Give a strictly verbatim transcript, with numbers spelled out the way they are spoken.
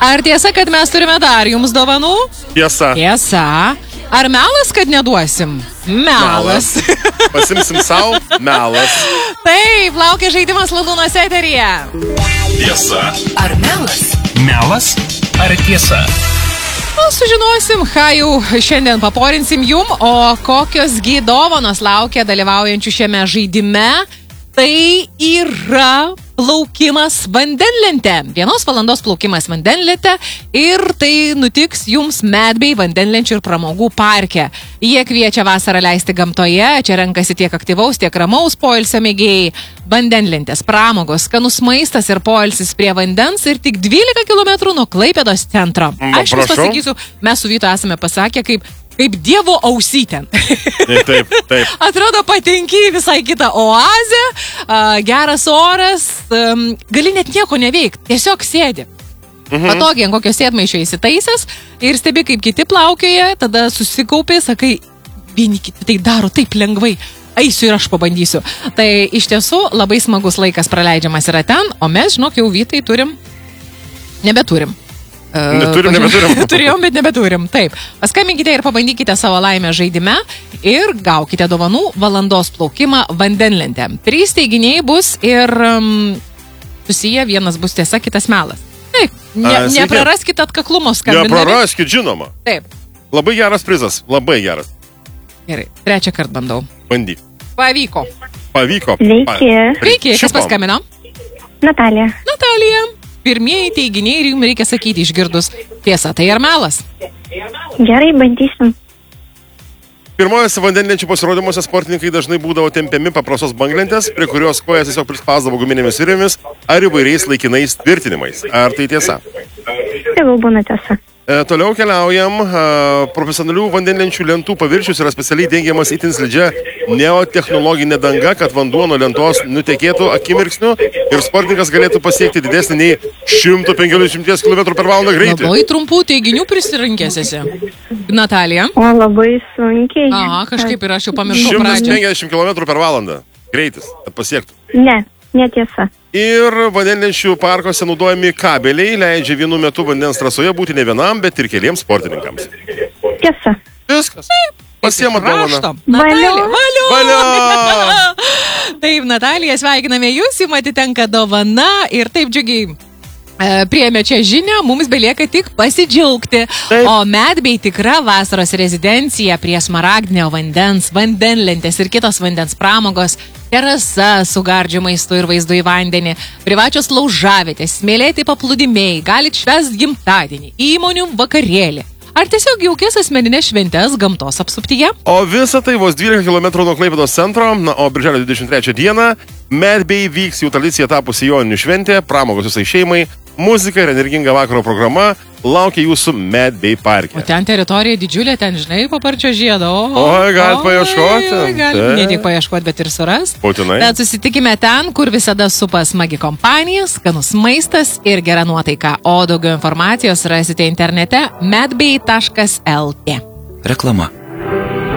Ar tiesa, kad mes turime dar jums dovanų? Tiesa. Tiesa. Ar melas, kad neduosim? Melas. Melas. Pasimsim savo, melas. Taip, laukia žaidimas Ladūnos eteryje. Tiesa. Ar melas? Melas ar tiesa? O sužinosim, ką jau šiandien paporinsim jum, o kokios gi dovanos laukia dalyvaujančių šiame žaidime. Tai yra plaukimas vandenlente. Vienos valandos plaukimas vandenlente ir tai nutiks jums Medbay vandenlenčių ir pramogų parke. Jie kviečia vasarą leisti gamtoje, čia renkasi tiek aktyvaus, tiek ramaus poilsio mėgėjai. Vandenlentės, pramogos, skanus maistas ir poilsis prie vandens ir tik dvylika kilometrų nuo Klaipėdos centro. Aš jums pasakysiu, mes su Vytu esame pasakę, kaip Kaip dievo ausy ten. Taip, taip. Atrodo, patenki visai kitą oazę, geras oras, gali net nieko neveikti, tiesiog sėdi. Mhm. Patogiai ant kokio sėdmaišio įsitaisęs ir stebi, kaip kiti plaukioja, tada susikaupi, sakai, vieni kiti tai daro taip lengvai, eisiu ir aš pabandysiu. Tai iš tiesų labai smagus laikas praleidžiamas yra ten, o mes, žinok, jau Vytai turim, nebeturim. Neturim, nebeturim. Turėjom, bet nebeturim. Taip. Paskambinkite ir pabandykite savo laimę žaidime ir gaukite dovanų valandos plaukimą vandenlente. Trys teiginiai bus ir um, susiję, vienas bus tiesa, kitas melas. Taip. Ne, A, nepraraskit atkaklumo skambindami. Nepraraskit, žinoma. Taip. Labai geras prizas, labai geras. Gerai, trečią kartą bandau. Bandyk. Pavyko. Pavyko. Sveiki. Sveiki, kas paskambino? Natalija. Natalija. Pirmieji teiginiai ir jums reikia sakyti išgirdus tiesa, tai ar melas? Gerai, bandysim. Pirmojose vandenlenčių pasirodymuose sportininkai dažnai būdavo tempiami paprastos banglentės, prie kurios kojas tiesiog prispasdavo guminėmis virvėmis ar įvairiais laikinais tvirtinimais. Ar tai tiesa? Tegul būna tiesa. E, toliau keliaujam. E, profesionalių vandenlenčių lentų paviršius yra specialiai dengiamas itin slidžia neotechnologinė danga, kad vanduo nuo lentos nutekėtų akimirksniu ir sportininkas galėtų pasiekti didesnį nei šimtas penkiasdešimt kilometrų per valandą greitį. Labai trumpų teiginių prisirinkęs esi. Natalija. O labai sunkiai. Aha, kažkaip ir aš jau pamiršau šimtas pradžią. penkiasdešimt kilometrų per valandą greitis, kad pasiektų. Ne, netiesa. Ir vandenlenčių parkuose naudojami kabeliai leidžia vienu metu vandens trasoje būti ne vienam, bet ir keliems sportininkams. Tiesa. Viskas. Pasiema dovaną. Natalija. Valio. Valio. Taip, Natalija, sveikiname jūs, jums atitenka dovana ir taip džiugiai e, priėmė čia žinią, mums belieka tik pasidžiaugti. Taip. O Medbay tikra vasaros rezidencija prie smaragdinio vandens, vandenlentės ir kitos vandens pramogos, terasa su gardžiu maistu ir vaizdu į vandenį, privačios laužavietės, smėlėti paplūdimiai, galit švęst gimtadienį, įmonių vakarėlį. Ar tiesiog jaukias asmeninės šventės gamtos apsuptyje? O visa tai vos dvylika kilometrų nuo Klaipėdos centro, na, o birželio dvidešimt trečią dieną Medbay vyks jau tradicija tapusi joninių šventė, pramogos visai šeimai, muzika ir energinga vakaro programa laukia jūsų Medbay parke. O ten teritorija didžiulė, ten, žinai, paparčio žiedo. O, Oi, galit paieškoti. Oi, galit ne tik paieškoti, bet ir surast. Būtinai. Bet susitikime ten, kur visada supa smagi kompanija, skanus maistas ir gera nuotaika. O daugiau informacijos rasite internete medbay taškas lt. Reklama.